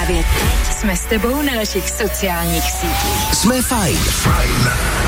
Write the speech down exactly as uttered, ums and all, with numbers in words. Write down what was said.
Právě teď jsme s tebou na našich sociálních sítích. Jsme fajn. Fajn.